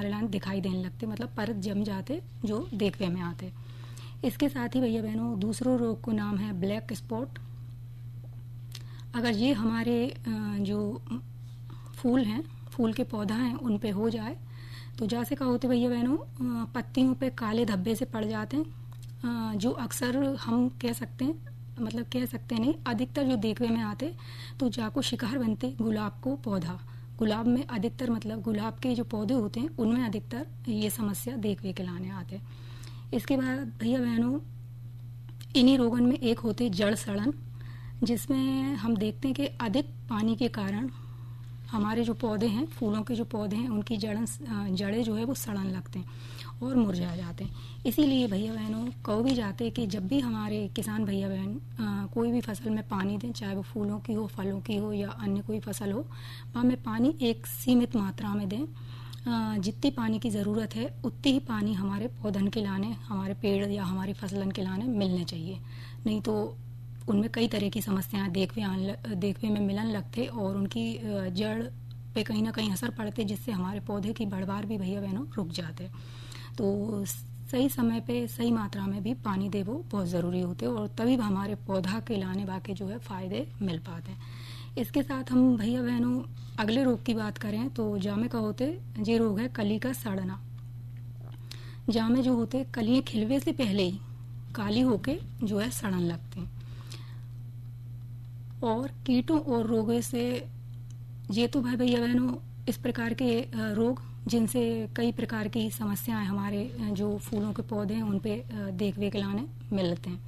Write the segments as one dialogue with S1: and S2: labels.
S1: हमारे लाने दिखाई देने लगते, मतलब परत जम जाते जो देखने में आते। इसके साथ ही भैया बहनों दूसरों रोग को नाम है ब्लैक स्पॉट। अगर ये हमारे जो फूल हैं, फूल के पौधा हैं, उन पे हो जाए तो जैसे क्या होते भैया बहनों, पत्तियों पे काले धब्बे से पड़ जाते हैं, जो अक्सर हम कह सकते हैं, मतलब कह सकते नहीं, अधिकतर जो देखने में आते तो जाको शिकार बनते गुलाब को पौधा। गुलाब में अधिकतर, मतलब गुलाब के जो पौधे होते हैं उनमें अधिकतर ये समस्या देखने के लाने आते। इसके बाद भैया बहनों इन्हीं रोगन में एक होते जड़ सड़न, जिसमें हम देखते हैं कि अधिक पानी के कारण हमारे जो पौधे हैं, फूलों के जो पौधे हैं, उनकी जड़ें जो है वो सड़न लगते हैं और मुरझा जाते हैं। इसीलिए भैया बहनों कहो भी जाते हैं कि जब भी हमारे किसान भैया बहन कोई भी फसल में पानी दें, चाहे वो फूलों की हो, फलों की हो या अन्य कोई फसल हो, वहाँ में पानी एक सीमित मात्रा में दें। जितनी पानी की ज़रूरत है उतनी ही पानी हमारे पौधन के लाने, हमारे पेड़ या हमारी फसलन के लाने मिलने चाहिए। नहीं तो उनमें कई तरह की समस्याएं देखने में मिलन लगते और उनकी जड़ पे कहीं ना कहीं असर पड़ते, जिससे हमारे पौधे की बढ़वार भी भैया बहनों रुक जाते। तो सही समय पे सही मात्रा में भी पानी दे वो बहुत ज़रूरी होते और तभी हमारे पौधा के लाने बाकी जो है फ़ायदे मिल पाते हैं। इसके साथ हम भैया बहनों अगले रोग की बात करें तो जामे का होते ये रोग है कली का सड़ना। जामे जो होते कलियां खिलवे से पहले ही काली होके जो है सड़न लगते हैं। और कीटों और रोगों से ये तो भाई भैया बहनों इस प्रकार के रोग जिनसे कई प्रकार की समस्याएं हमारे जो फूलों के पौधे हैं उन पे देखने के लाने मिलते हैं।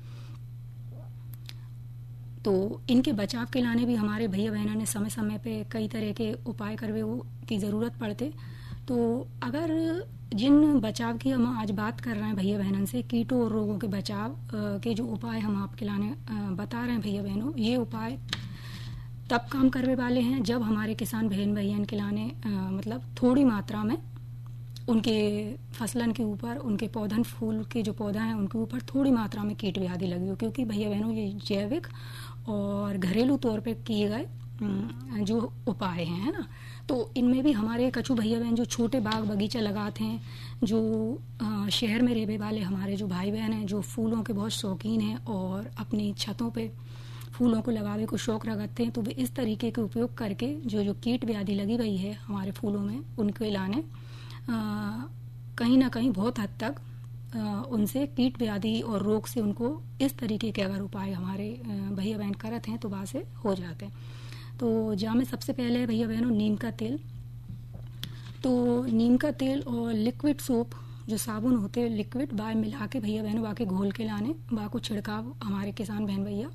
S1: तो इनके बचाव के लाने भी हमारे भैया बहनों ने समय समय पे कई तरह के उपाय करवे की ज़रूरत पड़ते। तो अगर जिन बचाव की हम आज बात कर रहे हैं भैया बहनों से, कीटों और रोगों के बचाव के जो उपाय हम आपके लाने बता रहे हैं भैया बहनों, ये उपाय तब काम करने वाले हैं जब हमारे किसान बहन भैया के लाने मतलब थोड़ी मात्रा में उनके फसलन के ऊपर, उनके पौधन फूल के जो पौधा है उनके ऊपर थोड़ी मात्रा में कीट व्याधि लगी हो। क्योंकि भैया बहनों ये जैविक और घरेलू तौर पे किए गए जो उपाय हैं, है ना। तो इनमें भी हमारे कछु भैया बहन जो छोटे बाग बगीचा लगाते हैं, जो शहर में रहने वाले हमारे जो भाई बहन हैं जो फूलों के बहुत शौकीन हैं और अपनी छतों पे फूलों को लगावे को शौक रखते हैं, तो वे इस तरीके के उपयोग करके जो कीट व्याधि लगी हुई है हमारे फूलों में उनके लाने कहीं ना कहीं बहुत हद तक उनसे कीट व्याधि और रोग से उनको इस तरीके के अगर उपाय हमारे भैया बहन करते हैं तो वहाँ से हो जाते हैं। तो जहाँ में सबसे पहले है भैया बहनों नीम का तेल। तो नीम का तेल और लिक्विड सोप जो साबुन होते हैं लिक्विड बाय मिला के भैया बहनों वहाँ के घोल के लाने, वहाँ को छिड़काव हमारे किसान बहन भैया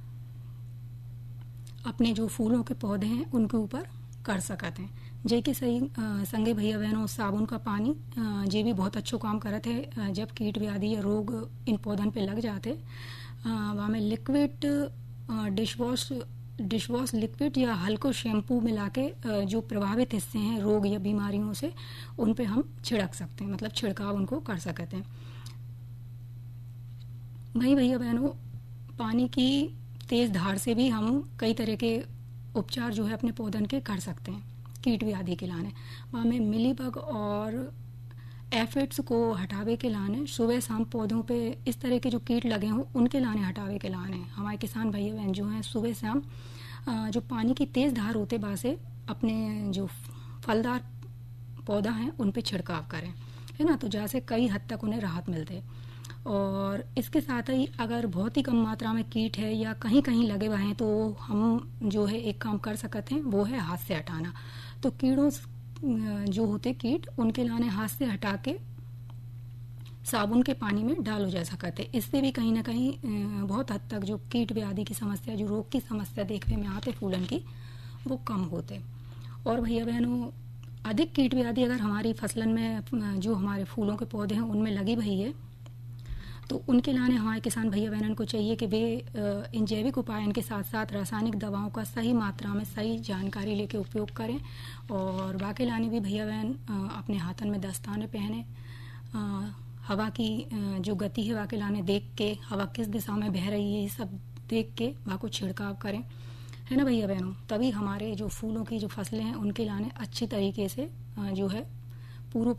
S1: अपने जो फूलों के पौधे हैं उनके ऊपर कर सकते हैं। जे के सही संगे भैया बहनों साबुन का पानी जे भी बहुत अच्छो काम करते है। जब कीट व्याधि या रोग इन पौधन पे लग जाते वहाँ में लिक्विड डिशवॉश लिक्विड या हल्को शैम्पू मिला के जो प्रभावित हिस्से हैं रोग या बीमारियों से उन पे हम छिड़क सकते हैं, मतलब छिड़काव उनको कर सकते हैं। वहीं भैया बहनों पानी की तेज धार से भी हम कई तरह के उपचार जो है अपने पौधन के कर सकते हैं कीट व्याधि के लाने। वहाँ में मिलीबग और एफिड्स को हटावे के लाने, सुबह शाम पौधों पे इस तरह के जो कीट लगे हों उनके लाने हटावे के लाने हमारे किसान भैया बहन जो हैं सुबह शाम जो पानी की तेज धार होते बा से अपने जो फलदार पौधा हैं उन पे छिड़काव करें, है ना। तो जैसे कई हद तक उन्हें राहत मिलते। और इसके साथ ही अगर बहुत ही कम मात्रा में कीट है या कहीं कहीं लगे हुए हैं तो हम जो है एक काम कर सकते हैं, वो है हाथ से हटाना। तो कीड़ों जो होते कीट उनके लाने हाथ से हटा के साबुन के पानी में डालो जा सकते। इससे भी कहीं ना कहीं बहुत हद तक जो कीट व्याधि की समस्या, जो रोग की समस्या देखने में आते फूलन की, वो कम होते। और भैया बहनों अधिक कीट व्याधि अगर हमारी फसलन में जो हमारे फूलों के पौधे हैं उनमें लगी हुई है तो उनके लाने हमारे किसान भैया बहनों को चाहिए कि वे इन जैविक उपायन के साथ साथ रासायनिक दवाओं का सही मात्रा में सही जानकारी लेके उपयोग करें। और बाकी लाने भी भैया बहन अपने हाथन में दस्ताने पहने, हवा की जो गति है वाके लाने देख के, हवा किस दिशा में बह रही है ये सब देख के वहाँ को छिड़काव करें, है ना भैया बहनों। तभी हमारे जो फूलों की जो फसलें हैं उनके लाने अच्छी तरीके से जो है पूर्व